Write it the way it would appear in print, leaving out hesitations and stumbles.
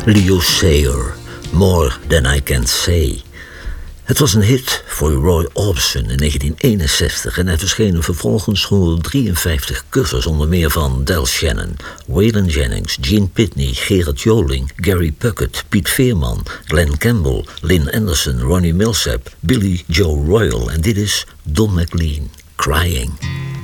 Leo Sayer, More Than I Can Say. Het was een hit voor Roy Orbison in 1961 en er verschenen vervolgens 153 covers, onder meer van Del Shannon, Waylon Jennings, Gene Pitney, Gerard Joling, Gary Puckett, Piet Veerman, Glenn Campbell, Lynn Anderson, Ronnie Milsap, Billy Joe Royal en dit is Don McLean, Crying.